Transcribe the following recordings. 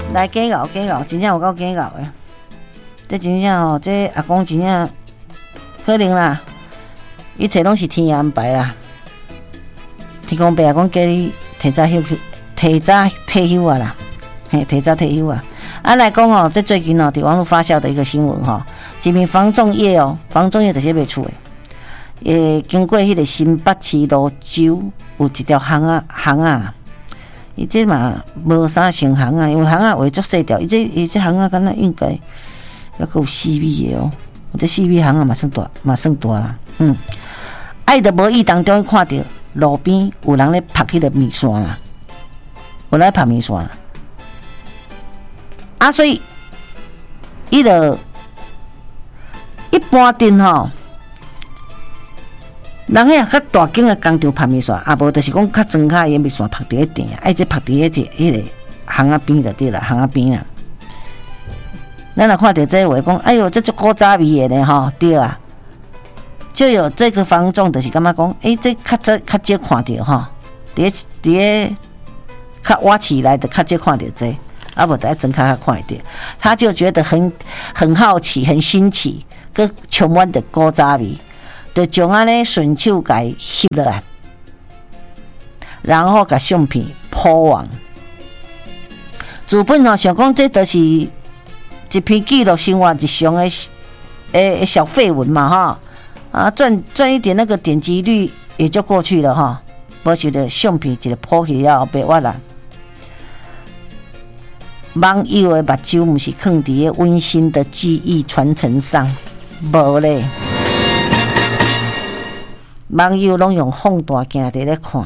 来假咬，真正有够假咬的。这真正吼，这阿公真正可能啦，一切拢是天安排啦。天公伯阿公叫你提早退休啊啦，嘿，提早退休啊。来讲吼，这最近伫网络发酵的一个新闻吼，一名房仲业就是卖厝的，经过迄个新北市芦洲有一条巷啊。伊这嘛无啥成行啊，因为行啊画足细条，伊这行啊敢若应该还有4米的哦。这4米行啊嘛算大啦。爱的无意当中看到路边有人咧拍迄个面线啦，有来拍面线啦。所以伊就一般阵吼。人遐较大间的工厂拍面线，无就是讲较庄卡的面线拍伫咧店，这拍伫咧迄个巷仔边就对啦，巷仔边啊。咱若看到这话讲，哎哟，这足古早味的呢吼，对啊。就有这个房仲就是感觉讲，这较少看到吼，伫咧较挖起来的较少看到这，无在庄卡较看到，他就觉得很好奇，很新奇，佮充满着古早味。就将安尼顺手甲伊翕落来，然后甲相片铺网。自本想讲这就是一篇记录生活日常的小废文嘛赚一点那个点击率也就过去了哈。无想到相片一个铺起了后被挖啦。网友的目睭毋是放伫咧温馨的记忆传承上，无咧。网友拢用放大镜在咧看，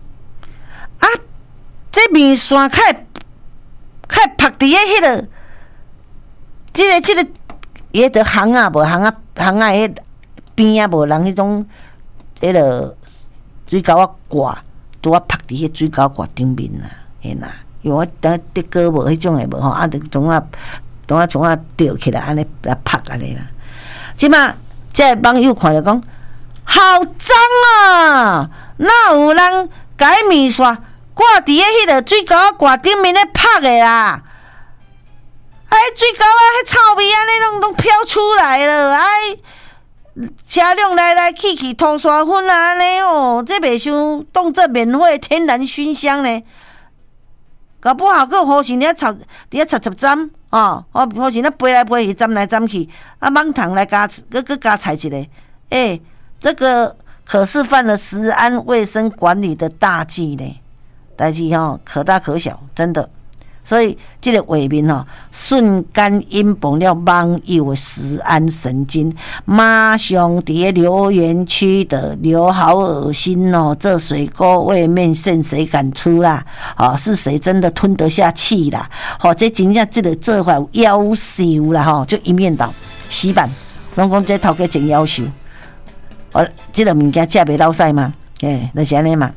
这面线较拍伫咧迄个，这个也得行啊，无行啊迄边啊无人迄种迄个水沟啊挂，拄啊拍伫迄水沟挂顶面啦，嘿啦，因为等得哥无迄种诶无吼，就从啊吊起来安尼来拍安尼啦。即马这网友看着讲。好脏啊！哪有人改面线挂伫咧迄个水沟挂顶面咧拍的啦？水沟迄臭味安尼拢飘出来了，车辆来去吐沙粉啊安尼哦，这袂像当作免费天然熏香呢。搞不好佫好心咧插针哦，好心咧飞来飞去，针来针去，芒糖来加佫加菜一个，这个可是犯了食安卫生管理的大忌呢，代志可大可小，真的。所以这个画面瞬间引爆了网友的食安神经，马上伫留言区的留好恶心哦，这水沟味面线谁敢出啦？是谁真的吞得下气啦？这真正这法夭寿啦就一面倒，洗版，拢讲这头家真夭寿。这个物件食袂老屎嘛，就是安尼嘛。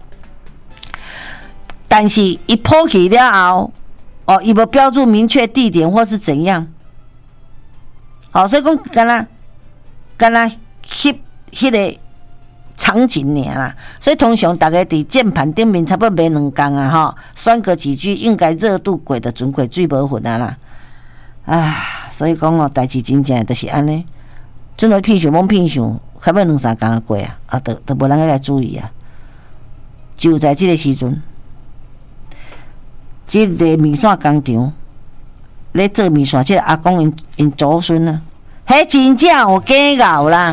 但是一抛弃了后，伊无标注明确地点或是怎样，所以讲干那翕迄个场景尔啦。所以通常大家伫键盘顶面差不多卖2工啊，酸个几句，应该热度过的准过水无混啊啦。所以讲代志真正就是安尼。准来骗想罔骗想，差不多2-3工过啊，都无人来注意啊。就在这个时阵，这个面线工厂咧做面线，这个阿公因祖孙啊，迄真正有假咬啦。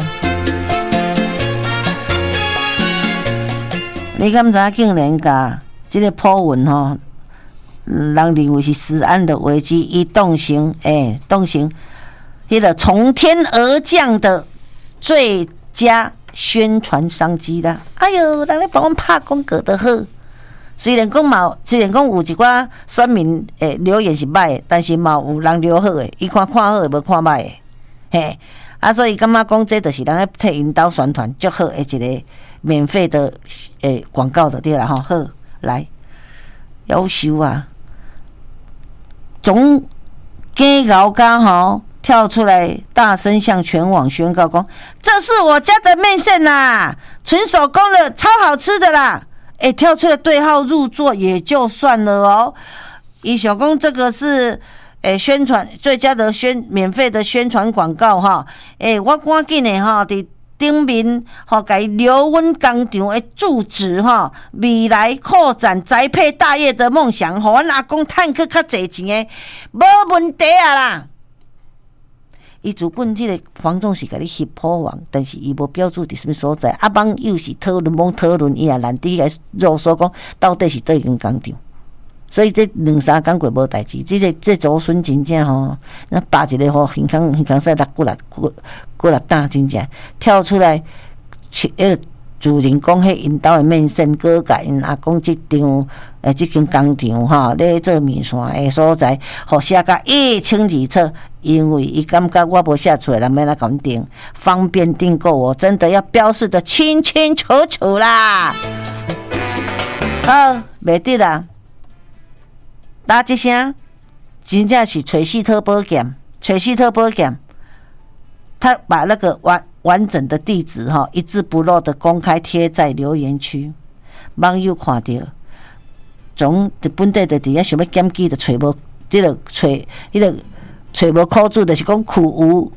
你敢知竟然甲这个破文人认为是食安的危机，伊动成迄个从天而降的最佳宣传商机啦！人咧帮阮拍广告就好。虽然讲有一寡选民留言是歹的，但是嘛有人留好的，伊看好的，无看歹的，所以感觉讲这就是人咧替因兜宣传足好的一个免费的广告就对啦好，来，夭寿啊！总假咬家跳出来，大声向全网宣告说：“这是我家的面线啦，纯手工的，超好吃的啦！”跳出来对号入座也就算了伊想讲这个是宣传最佳的免费的宣传广告哈，我赶紧的哈伫顶面吼，甲伊留阮工厂的住址哈，未来扩展宅配大业的梦想，互阮阿公趁去较侪钱的，无问题啊啦。伊主本即个房仲是甲你翕破网，但是伊无标注伫什么所在，网友是讨论，伊也难伫个肉说讲到底是倒一间工厂。所以这2-3工过无代志，这祖孙真正吼，那扒一个吼，耳孔使骨力大，真正跳出来，主人讲迄因兜的面线，搁甲因阿公即间工厂吼，咧做面线的所在，互写甲1清二楚，因为伊感觉我无写出来，人要来甲阮订，方便订购，我真的要标示的清清楚楚啦。好，袂得啦。打一声，真正是找死讨宝剑，他把那个完整的地址哈，一字不漏的公开贴在留言区，网友看到，从本地的底下想要检举的找无，找无苦主，就是讲苦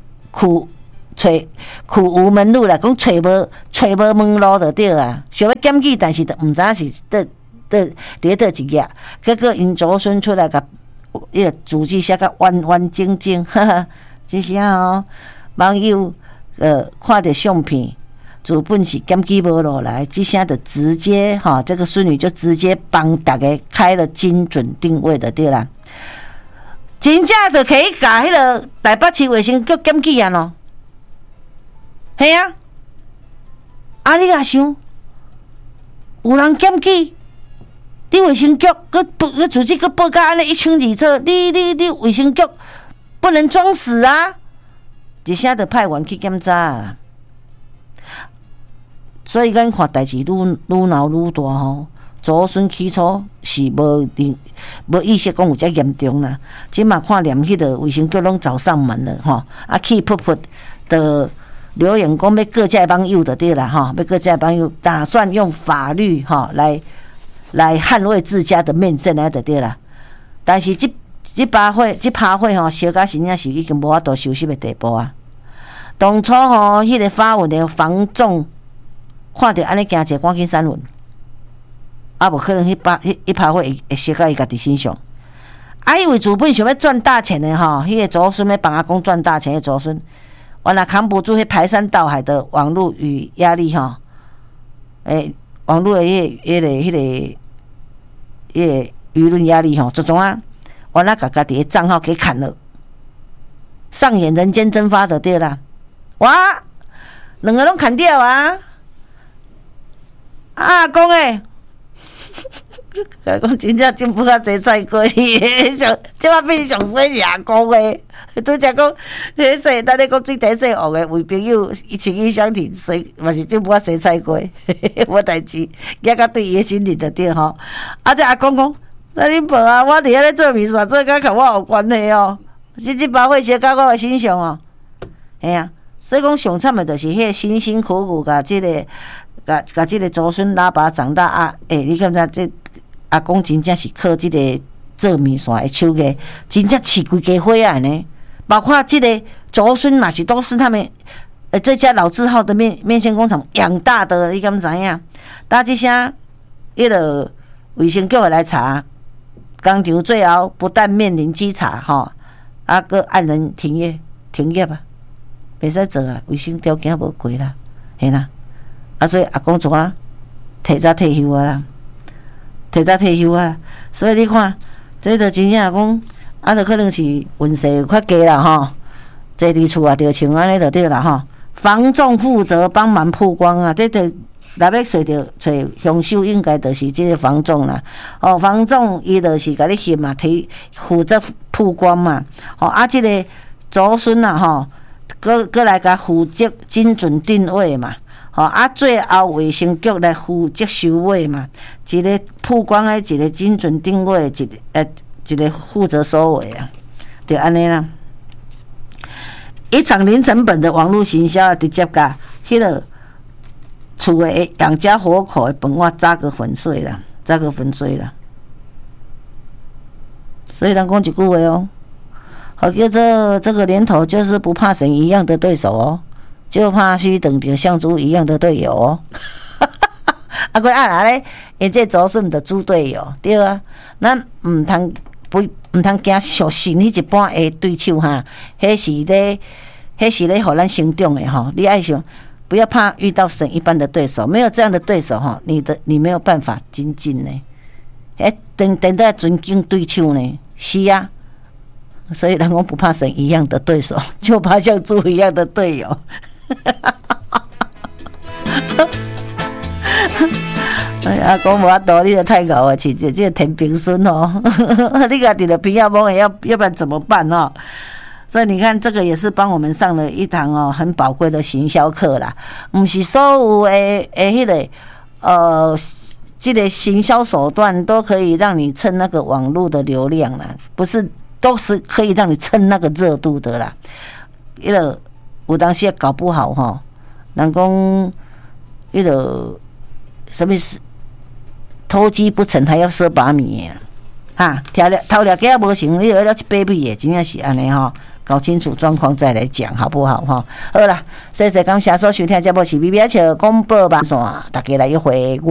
无门路啦，讲找无门路就对啊，想要检举，但是就毋知影是伫倒一页，结果因祖孙出来甲伊个字迹写甲完整整，哈哈，真是啊哦！网友看着相片，主本是检举无落来，这下就直接哈，这个孙女就直接帮大家开了精准定位的对啦，真正就可以甲迄个台北市卫生局检举啊咯，系啊，啊你若想有人检举？你卫生局佮组织佮报告安尼1清2楚，你卫生局不能装死啊！一声就派员去检查，所以咱看代志愈闹愈大吼。祖孙起初是无意识讲有遮严重啦，即嘛看连迄个卫生局拢找上门了吼，啊气噗噗的留言讲要各界网友的对啦吼，要各界网友打算用法律吼来捍卫自家的面子来就对啦，但是这趴会吼，小甲真正是已经无法度收拾的地步啊。当初吼，迄个发文的房仲看到安尼惊者，赶紧删文，啊，无可能迄趴会会写到伊家己身上。啊，因为主本想要赚大钱的吼，迄个祖孙要帮阿公赚大钱的祖孙，原来扛不住迄排山倒海的网络与压力吼，网络的迄个舆论压力吼，就怎啊？原来家己的账号给砍了，上演人间蒸发的对啦，哇，两个拢砍掉啊！阿公阿公真正进步较济菜过，即摆变上水是阿公诶。拄则讲，迄说咱咧讲水体洗学诶，为朋友情义相挺，嘛是进步较洗菜过，无代志，也甲对伊诶心理就对吼。啊，这阿公讲，那恁无啊？我伫遐咧做面线，这甲我有关系哦。这包伙写到我诶身上哦，嘿啊。所以讲上惨诶，就是迄个辛辛苦苦甲即个。甲即个祖孙拉拔长大啊！你感觉这阿公真正是靠即个做面线的手艺，真正饲规家伙啊呢！包括即个祖孙嘛，是都是他们这家老字号的面线工厂养大的，你敢知影？打即声，迄个卫生局来查，工厂最后不但面临稽查吼，啊，搁按人停业啊，袂使做啊，卫生条件无过啦，嘿啦。啊，所以阿公怎啊提早退休啊，所以你看，这就真正讲，啊，就可能是运势较低啦吼，坐伫厝啊，就像安尼就对啦吼。房仲负责帮忙曝光啊，这就若要找凶手，应该就是这个房仲啦。哦，房仲伊就是甲你翕嘛，负责曝光嘛。哦，啊，这个祖孙啊吼，搁来甲负责精准定位嘛。啊，最后卫生局来负责收尾嘛，一个曝光的，一个精准定位，一个负责收尾啊，就安尼啦。一场零成本的网络行销，直接甲迄个厝的养家活口的饭碗砸个粉碎啦。 所以人讲一句话哦，好叫做这个年头就是不怕神一样的对手哦，就怕须等着像猪一样的队友哦。啊，佮啊咧，因这祖孙的猪队友，对啊，咱毋通惊属神迄一般的对手哈，迄是咧，互咱成长的吼。你爱想，不要怕遇到神一般的对手，没有这样的对手哈，你没有办法精进呢。等到尊敬对手呢，是啊。所以人讲不怕神一样的对手，就怕像猪一样的队友。哎呀，讲无法度，你就太搞啊！这个天平孙哦，你家己的平要摸，要不然怎么办哦？所以你看，这个也是帮我们上了一堂哦很宝贵的行销课啦。不是所有的迄个这个行销手段都可以让你蹭那个网络的流量啦，不是都是可以让你蹭那个热度的啦。迄个有当时也搞不好哈，人讲迄个什么事？偷鸡不成还要蚀把米哈，偷了鸡也无成，你了一百米的，真正是安尼吼，搞清楚状况再来讲好不好哈？好啦，谢谢感谢所收听节目是BBA广播网线，大家来一回。